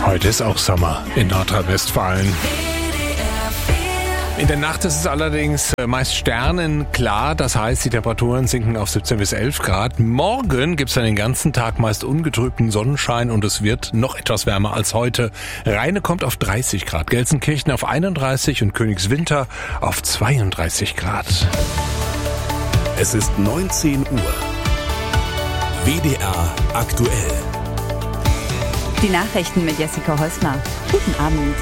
Heute ist auch Sommer in Nordrhein-Westfalen. In der Nacht ist es allerdings meist sternenklar, das heißt, die Temperaturen sinken auf 17 bis 11 Grad. Morgen gibt es dann den ganzen Tag meist ungetrübten Sonnenschein und es wird noch etwas wärmer als heute. Rheine kommt auf 30 Grad, Gelsenkirchen auf 31 und Königswinter auf 32 Grad. Es ist 19 Uhr. WDR aktuell. Die Nachrichten mit Jessica Häusler. Guten Abend.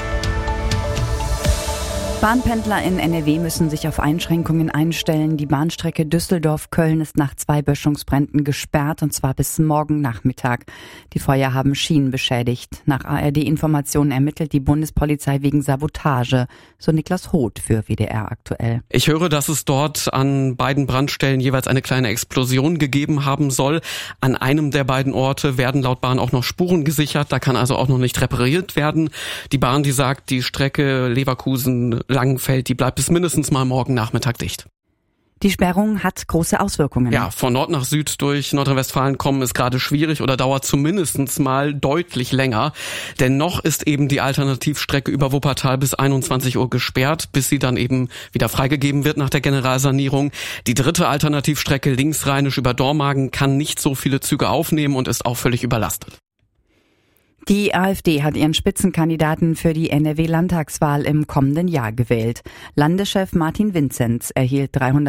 Bahnpendler in NRW müssen sich auf Einschränkungen einstellen. Die Bahnstrecke Düsseldorf-Köln ist nach 2 Böschungsbränden gesperrt, und zwar bis morgen Nachmittag. Die Feuer haben Schienen beschädigt. Nach ARD-Informationen ermittelt die Bundespolizei wegen Sabotage. So Niklas Hoth für WDR aktuell. Ich höre, dass es dort an beiden Brandstellen jeweils eine kleine Explosion gegeben haben soll. An einem der beiden Orte werden laut Bahn auch noch Spuren gesichert. Da kann also auch noch nicht repariert werden. Die Bahn, die sagt, die Strecke Leverkusen-Langenfeld, die bleibt bis mindestens mal morgen Nachmittag dicht. Die Sperrung hat große Auswirkungen. Ja, von Nord nach Süd durch Nordrhein-Westfalen kommen ist gerade schwierig oder dauert zumindest mal deutlich länger. Denn noch ist eben die Alternativstrecke über Wuppertal bis 21 Uhr gesperrt, bis sie dann eben wieder freigegeben wird nach der Generalsanierung. Die dritte Alternativstrecke linksrheinisch über Dormagen kann nicht so viele Züge aufnehmen und ist auch völlig überlastet. Die AfD hat ihren Spitzenkandidaten für die NRW-Landtagswahl im kommenden Jahr gewählt. Landeschef Martin Vinzenz erhielt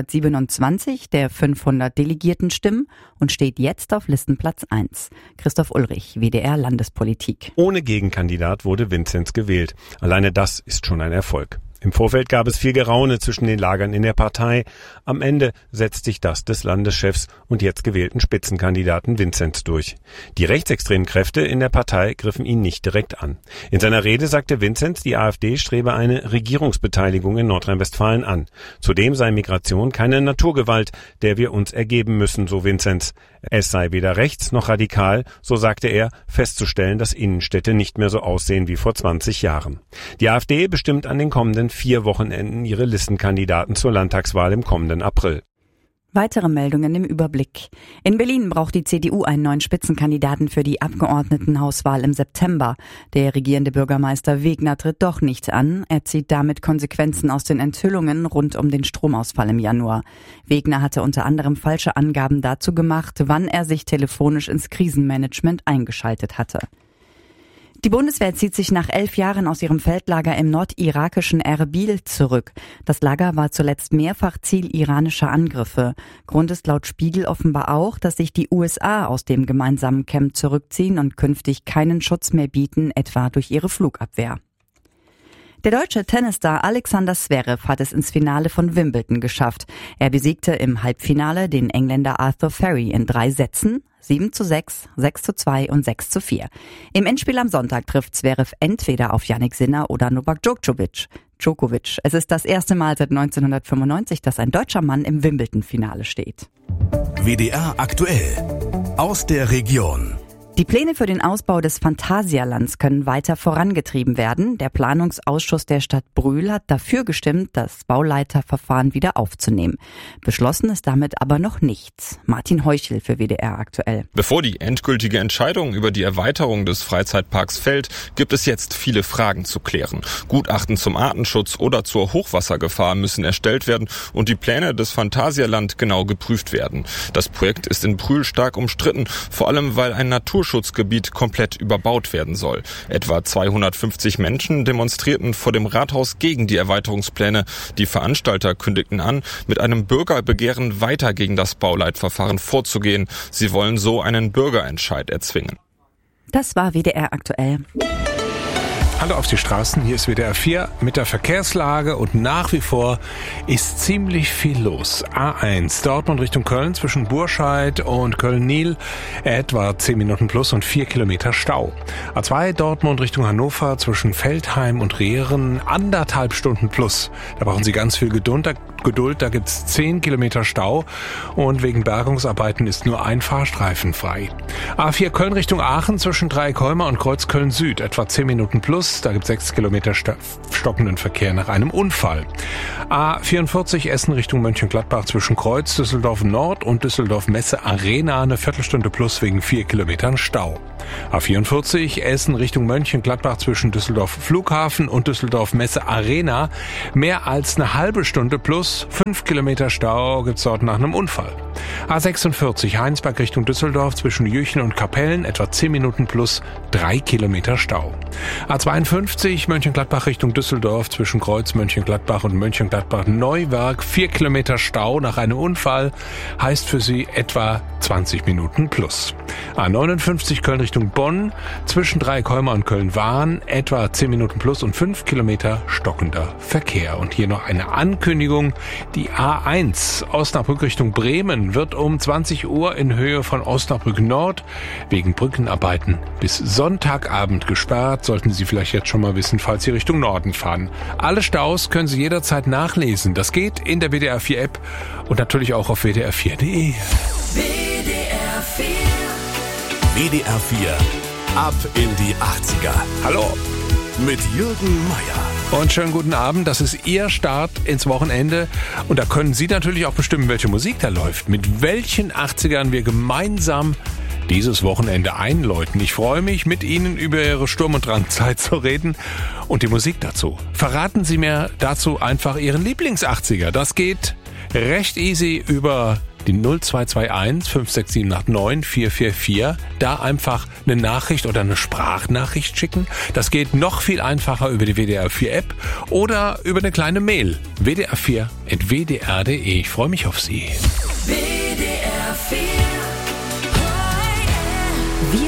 327 der 500 Delegiertenstimmen und steht jetzt auf Listenplatz 1. Christoph Ulrich, WDR Landespolitik. Ohne Gegenkandidat wurde Vinzenz gewählt. Alleine das ist schon ein Erfolg. Im Vorfeld gab es viel Geraune zwischen den Lagern in der Partei. Am Ende setzt sich das des Landeschefs und jetzt gewählten Spitzenkandidaten Vinzenz durch. Die rechtsextremen Kräfte in der Partei griffen ihn nicht direkt an. In seiner Rede sagte Vinzenz, die AfD strebe eine Regierungsbeteiligung in Nordrhein-Westfalen an. Zudem sei Migration keine Naturgewalt, der wir uns ergeben müssen, so Vinzenz. Es sei weder rechts noch radikal, so sagte er, festzustellen, dass Innenstädte nicht mehr so aussehen wie vor 20 Jahren. Die AfD bestimmt an den kommenden 4 Wochenenden ihre Listenkandidaten zur Landtagswahl im kommenden April. Weitere Meldungen im Überblick. In Berlin braucht die CDU einen neuen Spitzenkandidaten für die Abgeordnetenhauswahl im September. Der regierende Bürgermeister Wegner tritt doch nicht an. Er zieht damit Konsequenzen aus den Enthüllungen rund um den Stromausfall im Januar. Wegner hatte unter anderem falsche Angaben dazu gemacht, wann er sich telefonisch ins Krisenmanagement eingeschaltet hatte. Die Bundeswehr zieht sich nach 11 Jahren aus ihrem Feldlager im nordirakischen Erbil zurück. Das Lager war zuletzt mehrfach Ziel iranischer Angriffe. Grund ist laut Spiegel offenbar auch, dass sich die USA aus dem gemeinsamen Camp zurückziehen und künftig keinen Schutz mehr bieten, etwa durch ihre Flugabwehr. Der deutsche Tennisstar Alexander Zverev hat es ins Finale von Wimbledon geschafft. Er besiegte im Halbfinale den Engländer Arthur Ferry in 3 Sätzen, 7:6, 6:2 und 6:4. Im Endspiel am Sonntag trifft Zverev entweder auf Jannik Sinner oder Novak Djokovic. Es ist das erste Mal seit 1995, dass ein deutscher Mann im Wimbledon-Finale steht. WDR aktuell. Aus der Region. Die Pläne für den Ausbau des Phantasialands können weiter vorangetrieben werden. Der Planungsausschuss der Stadt Brühl hat dafür gestimmt, das Bauleiterverfahren wieder aufzunehmen. Beschlossen ist damit aber noch nichts. Martin Heuchel für WDR aktuell. Bevor die endgültige Entscheidung über die Erweiterung des Freizeitparks fällt, gibt es jetzt viele Fragen zu klären. Gutachten zum Artenschutz oder zur Hochwassergefahr müssen erstellt werden und die Pläne des Phantasialand genau geprüft werden. Das Projekt ist in Brühl stark umstritten, vor allem weil ein Naturschutzgebiet komplett überbaut werden soll. Etwa 250 Menschen demonstrierten vor dem Rathaus gegen die Erweiterungspläne. Die Veranstalter kündigten an, mit einem Bürgerbegehren weiter gegen das Bauleitverfahren vorzugehen. Sie wollen so einen Bürgerentscheid erzwingen. Das war WDR aktuell. Hallo auf die Straßen, hier ist WDR 4 mit der Verkehrslage und nach wie vor ist ziemlich viel los. A1 Dortmund Richtung Köln zwischen Burscheid und Köln-Niel etwa 10 Minuten plus und 4 Kilometer Stau. A2 Dortmund Richtung Hannover zwischen Feldheim und Rehren 1,5 Stunden plus. Da brauchen Sie ganz viel Geduld. Habt Geduld, da gibt's 10 Kilometer Stau und wegen Bergungsarbeiten ist nur ein Fahrstreifen frei. A4 Köln Richtung Aachen zwischen Dreieckholme und Kreuz Köln Süd, etwa 10 Minuten plus, da gibt's 6 Kilometer stockenden Verkehr nach einem Unfall. A44 Essen Richtung Mönchengladbach zwischen Kreuz Düsseldorf Nord und Düsseldorf Messe Arena, eine Viertelstunde plus wegen 4 Kilometern Stau. A44 Essen Richtung Mönchengladbach zwischen Düsseldorf Flughafen und Düsseldorf Messe Arena, mehr als eine halbe Stunde plus 5 Kilometer Stau gibt's dort nach einem Unfall. A46 Heinsberg Richtung Düsseldorf zwischen Jüchen und Kapellen, etwa 10 Minuten plus 3 Kilometer Stau. A52 Mönchengladbach Richtung Düsseldorf zwischen Kreuz Mönchengladbach und Mönchengladbach Neuwerk, 4 Kilometer Stau nach einem Unfall, heißt für Sie etwa 20 Minuten plus. A59 Köln Richtung Bonn zwischen Dreieckholme und Köln-Wahn, etwa 10 Minuten plus und 5 Kilometer stockender Verkehr. Und hier noch eine Ankündigung. Die A1 Osnabrück Richtung Bremen wird um 20 Uhr in Höhe von Osnabrück Nord wegen Brückenarbeiten bis Sonntagabend gesperrt. Sollten Sie vielleicht jetzt schon mal wissen, falls Sie Richtung Norden fahren. Alle Staus können Sie jederzeit nachlesen. Das geht in der WDR 4 App und natürlich auch auf wdr4.de. WDR 4. WDR 4. Ab in die 80er. Hallo. Mit Jürgen Meier. Und schönen guten Abend, das ist Ihr Start ins Wochenende und da können Sie natürlich auch bestimmen, welche Musik da läuft, mit welchen 80ern wir gemeinsam dieses Wochenende einläuten. Ich freue mich, mit Ihnen über Ihre Sturm- und Drangzeit zu reden und die Musik dazu. Verraten Sie mir dazu einfach Ihren Lieblings-80er. Das geht recht easy über die 0221 56789 444. Da einfach eine Nachricht oder eine Sprachnachricht schicken. Das geht noch viel einfacher über die WDR 4 App oder über eine kleine Mail. wdr4@wdr.de. Ich freue mich auf Sie.